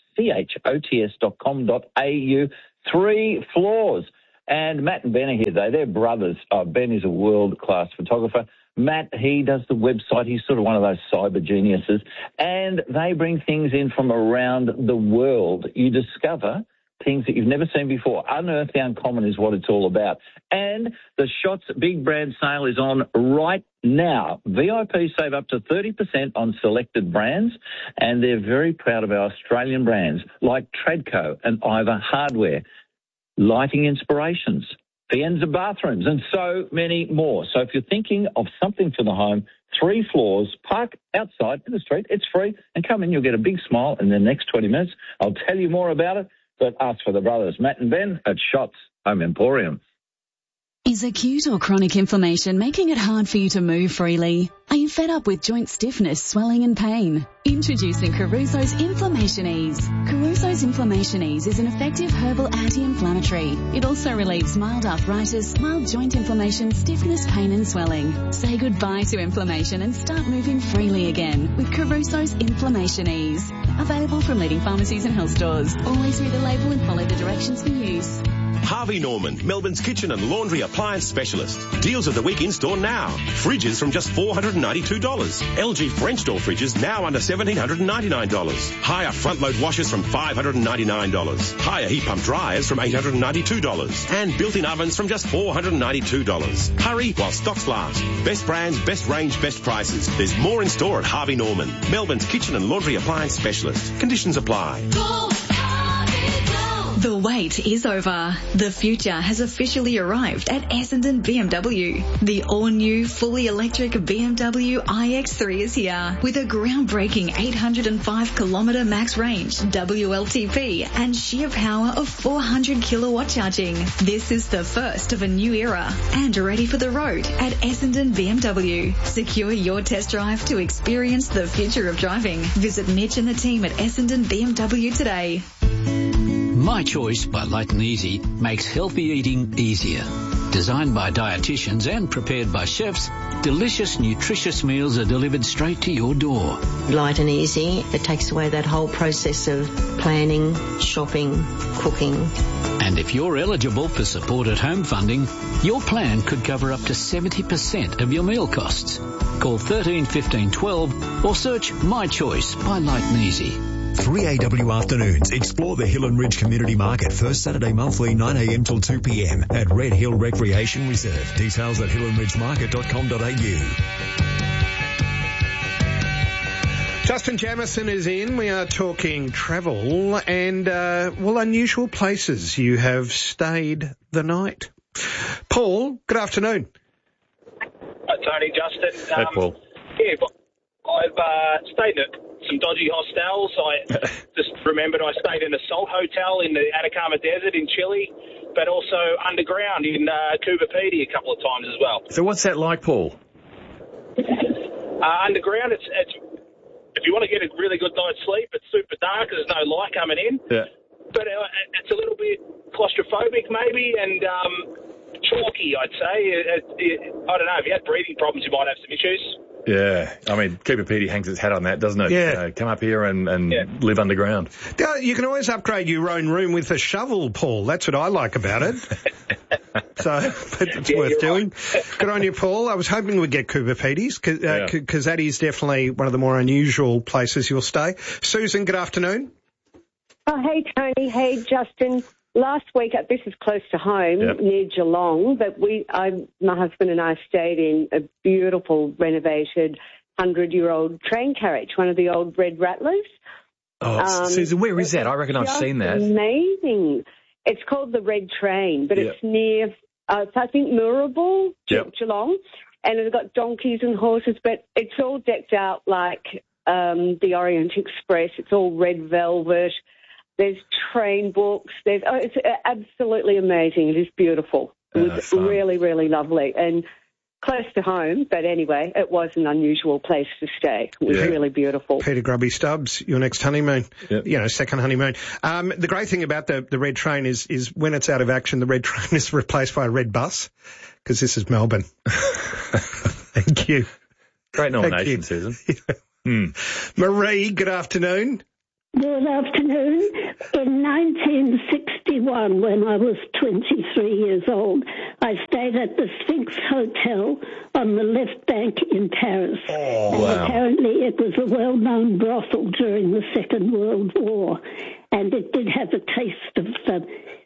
schots.com.au, 3 floors. And Matt and Ben are here today. They're brothers. Ben is a world-class photographer. Matt, he does the website. He's sort of one of those cyber geniuses. And they bring things in from around the world. You discover things that you've never seen before. Unearth the Uncommon is what it's all about. And the Shots Big Brand Sale is on right now. VIP save up to 30% on selected brands. And they're very proud of our Australian brands like Tradco and Iva Hardware, Lighting Inspirations, Fienza Bathrooms, and so many more. So if you're thinking of something for the home, 3 floors, park outside in the street, it's free, and come in, you'll get a big smile in the next 20 minutes. I'll tell you more about it, but ask for the brothers, Matt and Ben at Shots Home Emporium. Is acute or chronic inflammation making it hard for you to move freely? Are you fed up with joint stiffness, swelling and pain? Introducing Caruso's Inflammation Ease. Caruso's Inflammation Ease is an effective herbal anti-inflammatory. It also relieves mild arthritis, mild joint inflammation, stiffness, pain and swelling. Say goodbye to inflammation and start moving freely again with Caruso's Inflammation Ease. Available from leading pharmacies and health stores. Always read the label and follow the directions for use. Harvey Norman, Melbourne's kitchen and laundry appliance specialist. Deals of the week in store now. Fridges from just $492. LG French door fridges now under $1,799. Higher front load washers from $599. Higher heat pump dryers from $892. And built-in ovens from just $492. Hurry while stocks last. Best brands, best range, best prices. There's more in store at Harvey Norman, Melbourne's kitchen and laundry appliance specialist. Conditions apply. The wait is over. The future has officially arrived at Essendon BMW. The all-new, fully electric BMW iX3 is here with a groundbreaking 805-kilometre max range, WLTP, and sheer power of 400 kilowatt charging. This is the first of a new era and ready for the road at Essendon BMW. Secure your test drive to experience the future of driving. Visit Mitch and the team at Essendon BMW today. My Choice by Light and Easy makes healthy eating easier. Designed by dietitians and prepared by chefs, delicious, nutritious meals are delivered straight to your door. Light and easy, it takes away that whole process of planning, shopping, cooking. And if you're eligible for supported home funding, your plan could cover up to 70% of your meal costs. Call 13 15 12 or search My Choice by Light and Easy. 3AW Afternoons. Explore the Hill and Ridge Community Market first Saturday monthly 9am till 2pm at Red Hill Recreation Reserve. Details at hillandridgemarket.com.au. Justin Jamieson is in. We are talking travel and, unusual places you have stayed the night. Paul, good afternoon. Hi, Tony, Justin. Hey, Paul. Yeah, I've stayed at some dodgy hostels. I just remembered I stayed in a salt hotel in the Atacama Desert in Chile, but also underground in Cuba Pedy a couple of times as well. So what's that like, Paul? Underground, it's if you want to get a really good night's sleep, it's super dark. There's no light coming in. Yeah. But it's a little bit claustrophobic maybe and chalky, I'd say. I don't know. If you had breathing problems, you might have some issues. Yeah. I mean, Cooper Pedy hangs its hat on that, doesn't it? Yeah. Come up here and live underground. You can always upgrade your own room with a shovel, Paul. That's what I like about it. So, but it's worth doing. Right. Good on you, Paul. I was hoping we'd get Cooper Pedy's because that is definitely one of the more unusual places you'll stay. Susan, good afternoon. Oh, hey, Tony. Hey, Justin. Last week, this is close to home, near Geelong, but my husband and I stayed in a beautiful, renovated, 100-year-old train carriage, one of the old red Rattlers. Oh, Susan, where is that? I reckon I've seen that. Amazing. It's called the Red Train, but it's near, I think, Moorabool, Geelong, and it's got donkeys and horses, but it's all decked out like the Orient Express. It's all red velvet. There's train books. It's absolutely amazing. It is beautiful. It was really, really lovely and close to home. But anyway, it was an unusual place to stay. It was really beautiful. Peter Grubby Stubbs, your next honeymoon, second honeymoon. The great thing about the Red Train is when it's out of action, the Red Train is replaced by a red bus because this is Melbourne. Thank you. Great nomination, Susan. Marie, good afternoon. Good afternoon. In 1961, when I was 23 years old, I stayed at the Sphinx Hotel on the left bank in Paris. Oh, and apparently it was a well-known brothel during the Second World War, and it did have a taste of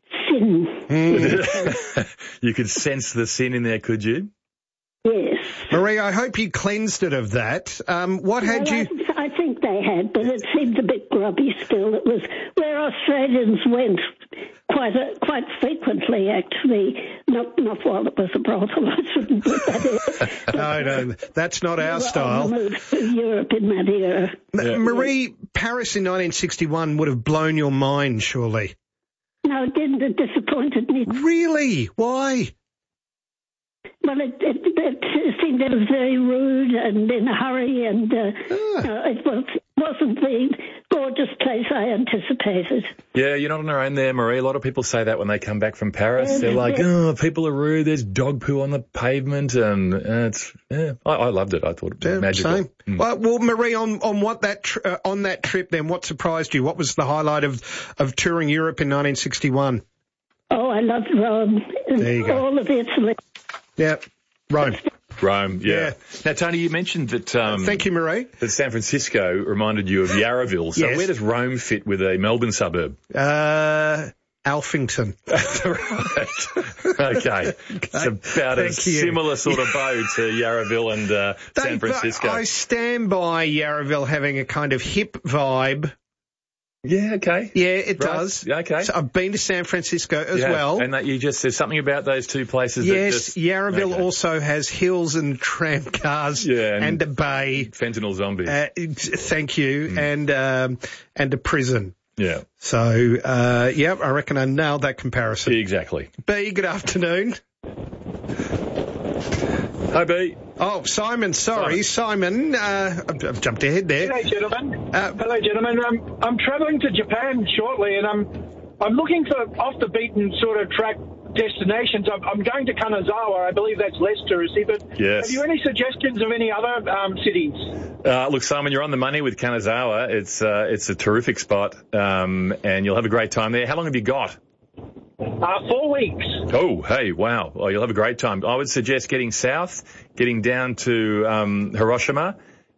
sin. You could sense the sin in there, could you? Yes. Marie, I hope you cleansed it of that. I think they had, but it seemed a bit grubby still. It was where Australians went quite frequently, actually. Not while it was a brothel. I shouldn't put that in. No, that's not our style. On the move to Europe in that era. Marie, Paris in 1961 would have blown your mind, surely. No, it didn't. It disappointed me. Really? Why? Well, it seemed it was very rude and in a hurry, and it wasn't the gorgeous place I anticipated. Yeah, you're not on your own there, Marie. A lot of people say that when they come back from Paris. They're like, people are rude, there's dog poo on the pavement, and I loved it. I thought it was magical. Same. Well, Marie, on that trip then, what surprised you? What was the highlight of touring Europe in 1961? Oh, I loved Rome. There you go. All of Italy. Yeah, Rome. Yeah. Now, Tony, you mentioned that... thank you, Marie. That San Francisco reminded you of Yarraville. So where does Rome fit with a Melbourne suburb? Alphington. Right. Okay. It's about a similar sort of bow to Yarraville and San Francisco. I stand by Yarraville having a kind of hip vibe. Yeah, okay. Yeah, it does. Okay. So I've been to San Francisco as well. And that there's something about those two places Yes, Yarraville also has hills and tram cars and a bay. Fentanyl zombies. Thank you. And a prison. Yeah. So, I reckon I nailed that comparison. Exactly. B, good afternoon. Hi, B. Oh, Simon, sorry. Simon, I've jumped ahead there. Hello, gentlemen. I'm travelling to Japan shortly, and I'm looking for off-the-beaten sort of track destinations. I'm going to Kanazawa. I believe that's less touristy, but have you any suggestions of any other cities? Look, Simon, you're on the money with Kanazawa. It's a terrific spot, and you'll have a great time there. How long have you got? 4 weeks. Oh, hey, wow. Well, you'll have a great time. I would suggest getting south, getting down to Hiroshima,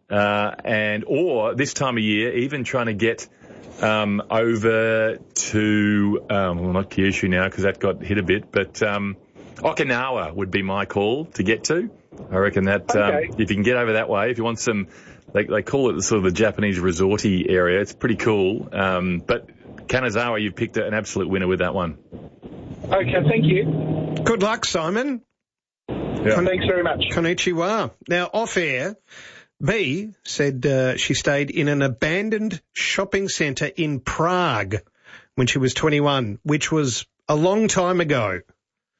or this time of year, even trying to get over to, not Kyushu now because that got hit a bit, but Okinawa would be my call to get to. I reckon that if you can get over that way, if you want some, they call it sort of the Japanese resorty area. It's pretty cool. But Kanazawa, you've picked an absolute winner with that one. Okay, thank you. Good luck, Simon. Yeah. Thanks very much. Konnichiwa. Now, off air, B said she stayed in an abandoned shopping centre in Prague when she was 21, which was a long time ago.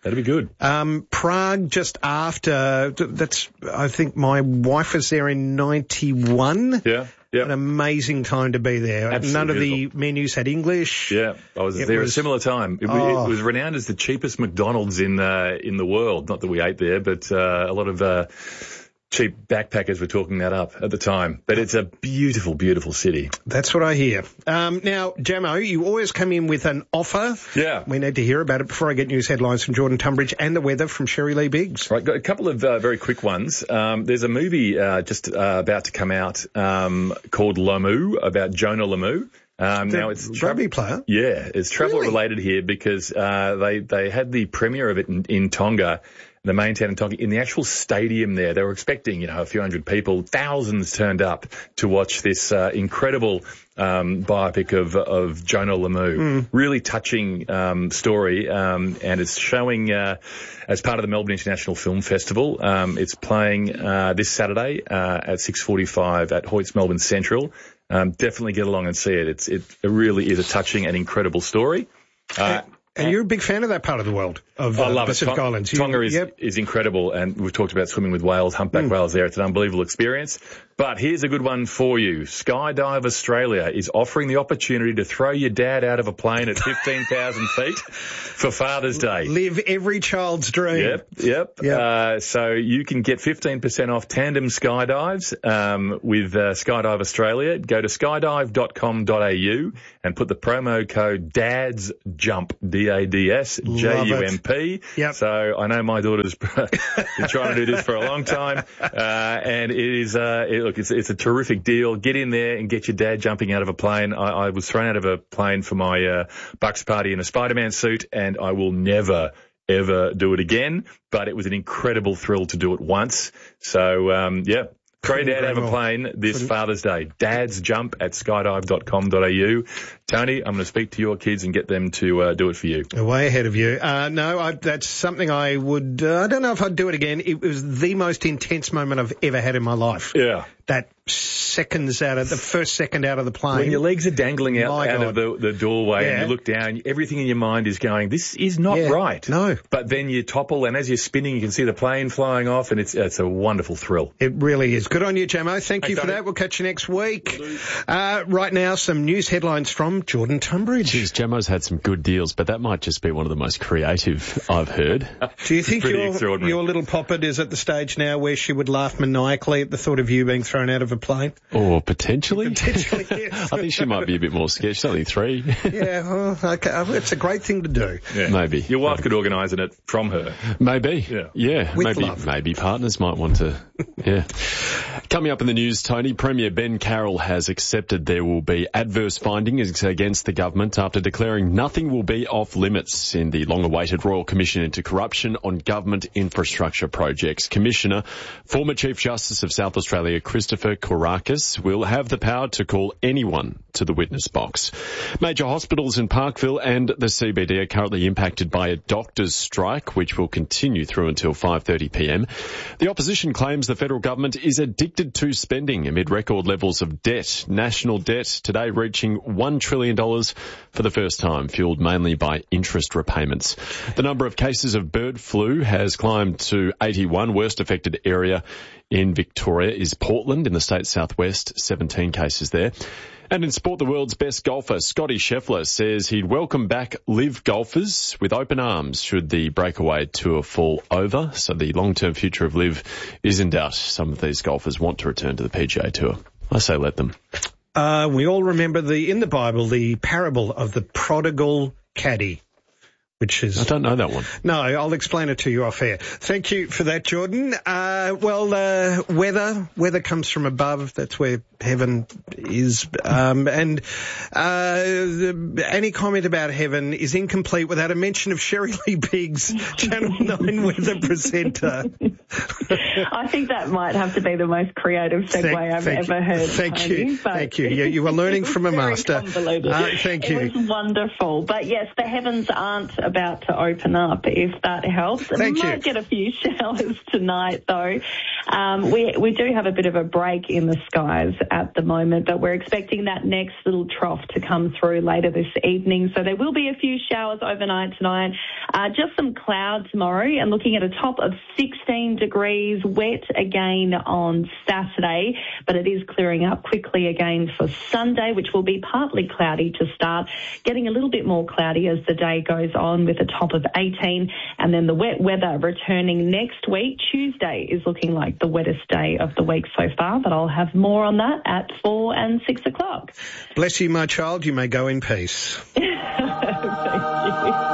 That'd be good. Prague just after, I think my wife was there in 91. Yeah. Yep. An amazing time to be there. Absolutely None of beautiful. the menus had English. Yeah, I was there at a similar time. It was renowned as the cheapest McDonald's in the world. Not that we ate there, but a lot of cheap backpackers were talking that up at the time. But it's a beautiful, beautiful city. That's what I hear. Now, Jamo, you always come in with an offer. Yeah. We need to hear about it before I get news headlines from Jordan Tunbridge and the weather from Sherry Lee Biggs. Right, got a couple of very quick ones. There's a movie just about to come out called Lamu, about Jonah Lamu. Now it's rugby player. Yeah, it's travel related here because they had the premiere of it in Tonga. The main town in Tonga, in the actual stadium there. They were expecting, a few hundred people. Thousands turned up to watch this incredible biopic of Jonah Lamu. Really touching story, and it's showing as part of the Melbourne International Film Festival. It's playing this Saturday at 6:45 at Hoyts Melbourne Central. Definitely get along and see it. It really is a touching and incredible story. And you're a big fan of that part of the world, of I love Pacific Islands. Tonga is incredible, and we've talked about swimming with whales, humpback whales there. It's an unbelievable experience. But here's a good one for you. Skydive Australia is offering the opportunity to throw your dad out of a plane at 15,000 feet for Father's Day. Live every child's dream. Yep. So you can get 15% off tandem skydives with Skydive Australia. Go to skydive.com.au and put the promo code DADSJUMP, DADSJUMP. Yep. So I know my daughter's been trying to do this for a long time, and it is it's a terrific deal. Get in there and get your dad jumping out of a plane. I was thrown out of a plane for my Bucks party in a Spider-Man suit, and I will never, ever do it again. But it was an incredible thrill to do it once. So, throw your dad out of a plane this Father's Day. Dads jump at skydive.com.au. Tony, I'm going to speak to your kids and get them to do it for you. Way ahead of you. That's something I would, I don't know if I'd do it again. It was the most intense moment I've ever had in my life. Yeah. That the first second out of the plane. When your legs are dangling out of the doorway and you look down, everything in your mind is going, this is not right. No. But then you topple, and as you're spinning, you can see the plane flying off, and it's a wonderful thrill. It really is. Good on you, Jamo. Thank you for that. We'll catch you next week. Right now, some news headlines from Jordan Tunbridge. Geez, Jamo's had some good deals, but that might just be one of the most creative I've heard. Do you think your little poppet is at the stage now where she would laugh maniacally at the thought of you being thrown out of a plane? Or potentially. Potentially, yes. I think she might be a bit more scared. She's only 3. Yeah, well, okay. It's a great thing to do. Yeah. Maybe. Your wife could organise it from her. Maybe. Yeah. With love. Maybe partners might want to. Yeah. Coming up in the news, Tony, Premier Ben Carroll has accepted there will be adverse findings against the government after declaring nothing will be off limits in the long-awaited Royal Commission into Corruption on Government Infrastructure Projects. Commissioner, former Chief Justice of South Australia, Christopher Kourakis, will have the power to call anyone to the witness box. Major hospitals in Parkville and the CBD are currently impacted by a doctors' strike, which will continue through until 5:30 p.m. The opposition claims the federal government is addicted to spending amid record levels of debt. National debt today reaching $1 trillion for the first time, fueled mainly by interest repayments. The number of cases of bird flu has climbed to 81. Worst affected area in Victoria is Portland in the state's southwest, 17 cases there. And in sport, the world's best golfer, Scotty Scheffler, says he'd welcome back live golfers with open arms should the breakaway tour fall over. So the long-term future of live is in doubt. Some of these golfers want to return to the PGA Tour. I say let them. We all remember in the Bible, the parable of the prodigal caddy. Which is... I don't know that one. No, I'll explain it to you off air. Thank you for that, Jordan. Weather comes from above. That's where heaven is. Any comment about heaven is incomplete without a mention of Sherry Lee Biggs, Channel 9 weather presenter. I think that might have to be the most creative segue I've ever heard. Thank you. You were learning from a master. Thank you. It was wonderful. But yes, the heavens aren't about to open up, if that helps. Thank you. Might get a few showers tonight, though. We do have a bit of a break in the skies at the moment, but we're expecting that next little trough to come through later this evening. So there will be a few showers overnight tonight. Just some clouds tomorrow, and looking at a top of 16 degrees, wet again on Saturday, but it is clearing up quickly again for Sunday, which will be partly cloudy to start, getting a little bit more cloudy as the day goes on with a top of 18, and then the wet weather returning next week. Tuesday is looking like the wettest day of the week so far, but I'll have more on that at 4 and 6 o'clock. Bless you, my child. You may go in peace. Thank you.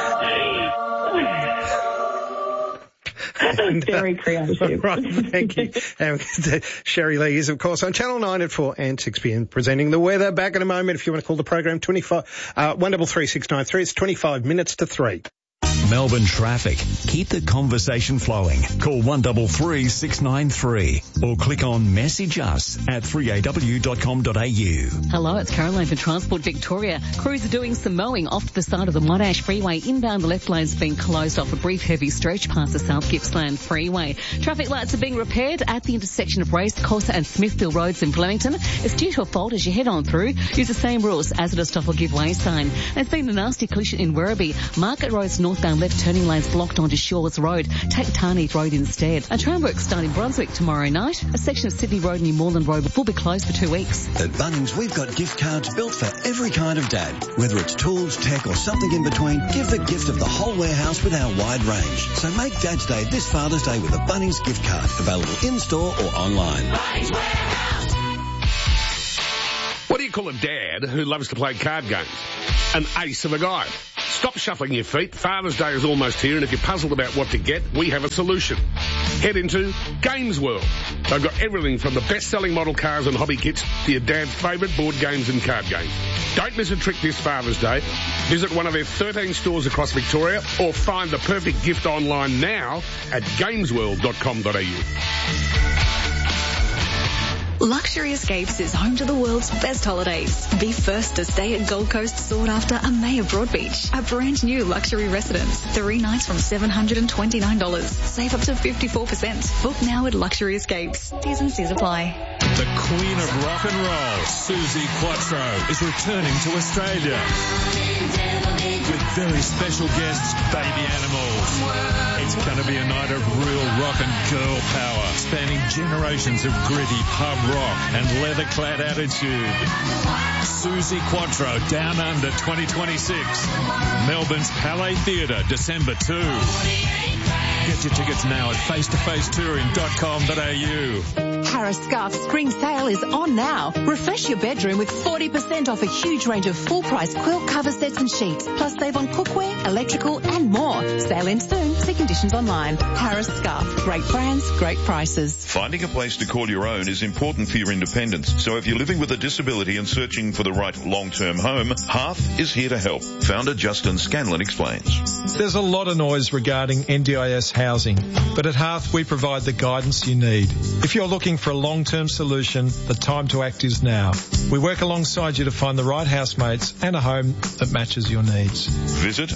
Very creative. Right, thank you. Sherry Lee is, of course, on Channel 9 at 4 and 6 p.m. presenting the weather. Back in a moment if you want to call the program, 133 It's 25 minutes to 3. Melbourne traffic. Keep the conversation flowing. Call 133 693 or click on message us at 3aw.com.au. Hello, it's Caroline for Transport Victoria. Crews are doing some mowing off to the side of the Monash Freeway. Inbound, the left lane's been closed off a brief heavy stretch past the South Gippsland Freeway. Traffic lights are being repaired at the intersection of Racecourse and Smithfield Roads in Flemington. It's due to a fault as you head on through. Use the same rules as at a stop or give way sign. There's been a nasty collision in Werribee. Market Road's northbound left turning lanes blocked onto Shores Road. Take Tarneith Road instead. A tram works start in Brunswick tomorrow night. A section of Sydney Road near Moreland Road will be closed for 2 weeks. At Bunnings, we've got gift cards built for every kind of dad. Whether it's tools, tech or something in between, give the gift of the whole warehouse with our wide range. So make Dad's Day this Father's Day with a Bunnings gift card. Available in-store or online. Bunnings Warehouse. What do you call a dad who loves to play card games? An ace of a guy. Stop shuffling your feet. Father's Day is almost here, and if you're puzzled about what to get, we have a solution. Head into Games World. They've got everything from the best-selling model cars and hobby kits to your dad's favourite board games and card games. Don't miss a trick this Father's Day. Visit one of their 13 stores across Victoria or find the perfect gift online now at gamesworld.com.au. Luxury Escapes is home to the world's best holidays. Be first to stay at Gold Coast's sought-after Amaya Broadbeach, a brand new luxury residence. 3 nights from $729. Save up to 54%. Book now at Luxury Escapes. T's and C's apply. The Queen of Rock and Roll, Suzi Quatro, is returning to Australia with very special guests, Baby Animals. It's going to be a night of real rock and girl power, spanning generations of gritty pub rock and leather-clad attitude. Suzi Quatro, Down Under 2026. Melbourne's Palais Theatre, December 2. Get your tickets now at face-to-face-touring.com.au. Harris Scarf's spring sale is on now. Refresh your bedroom with 40% off a huge range of full-price quilt cover sets and sheets. Plus save on cookware, electrical and more. Sale ends soon. See conditions online. Harris Scarf. Great brands, great prices. Finding a place to call your own is important for your independence. So if you're living with a disability and searching for the right long-term home, Hearth is here to help. Founder Justin Scanlon explains. There's a lot of noise regarding NDIS housing, but at Hearth we provide the guidance you need. If you're looking for a long-term solution, the time to act is now. We work alongside you to find the right housemates and a home that matches your needs. Visit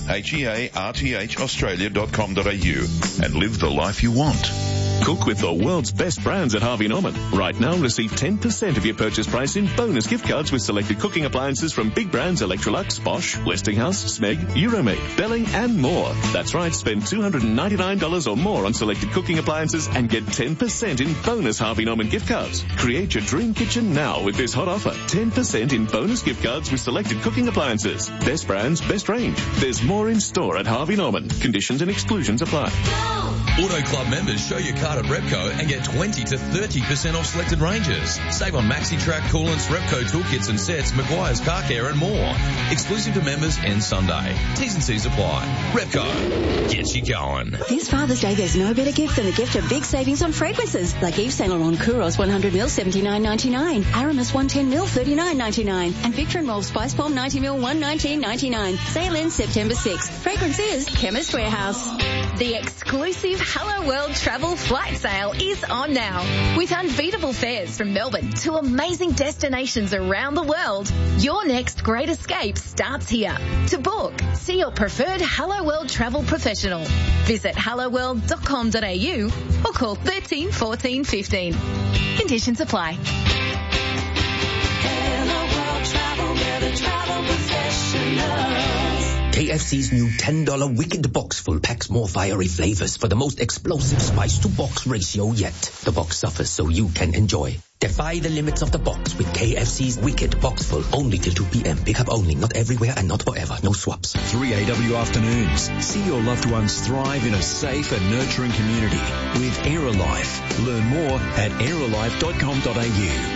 hearthaustralia.com.au and live the life you want. Cook with the world's best brands at Harvey Norman. Right now, receive 10% of your purchase price in bonus gift cards with selected cooking appliances from big brands Electrolux, Bosch, Westinghouse, Smeg, Euromade, Belling and more. That's right, spend $299 or more on selected cooking appliances and get 10% in bonus Harvey Norman gift cards. Create your dream kitchen now with this hot offer. 10% in bonus gift cards with selected cooking appliances. Best brands, best range. There's more in store at Harvey Norman. Conditions and exclusions apply. Auto Club members show your card at Repco and get 20 to 30% off selected ranges. Save on MaxiTrack, coolants, Repco toolkits and sets, Maguire's Car Care and more. Exclusive to members end Sunday. T's and C's apply. Repco. Gets you going. This Father's Day, there's no better gift than the gift of big savings on fragrances. Like Yves Saint Laurent Kouros 100ml $79.99. Aramis 110ml $39.99. And Victor and Rolf Spice Bomb 90ml $119.99. Sale ends September 6th. Fragrance is Chemist Warehouse. The exclusive Hello World Travel Flight Sale is on now. With unbeatable fares from Melbourne to amazing destinations around the world, your next great escape starts here. To book, see your preferred Hello World travel professional. Visit helloworld.com.au or call 13 14 15. Conditions apply. Hello World Travel, where the travel professionals. KFC's new $10 Wicked Box Full packs more fiery flavors for the most explosive spice-to-box ratio yet. The box suffers so you can enjoy. Defy the limits of the box with KFC's Wicked Box Full. Only till 2 p.m. Pick up only. Not everywhere and not forever. No swaps. 3AW Afternoons. See your loved ones thrive in a safe and nurturing community with Aerolife. Learn more at aerolife.com.au.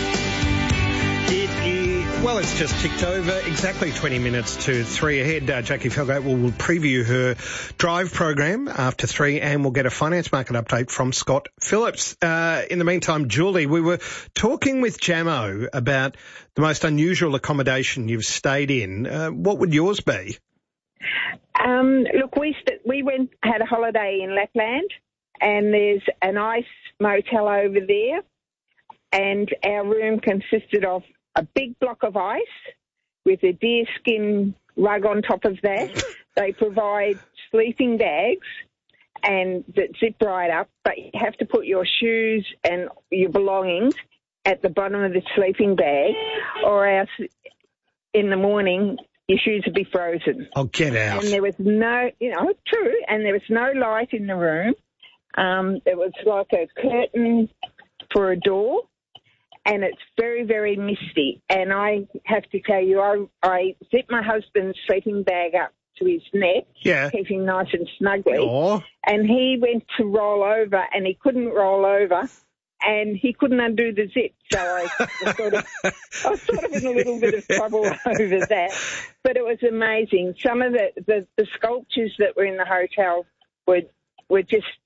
Well, it's just ticked over exactly 20 minutes to 3 ahead. Jackie Felgate will preview her drive program after 3, and we'll get a finance market update from Scott Phillips. In the meantime, Julie, we were talking with Jamo about the most unusual accommodation you've stayed in. What would yours be? Look, we had a holiday in Lapland, and there's an ice motel over there, and our room consisted of a big block of ice with a deerskin rug on top of that. They provide sleeping bags and that zip right up, but you have to put your shoes and your belongings at the bottom of the sleeping bag, or else in the morning your shoes would be frozen. Oh, get out. And there was no, true, and there was no light in the room. There was like a curtain for a door. And it's very, very misty. And I have to tell you, I zipped my husband's sleeping bag up to his neck, keep him nice and snugly. Aww. And he went to roll over, and he couldn't roll over, and he couldn't undo the zip. So I was sort of in a little bit of trouble over that. But it was amazing. Some of the sculptures that were in the hotel were just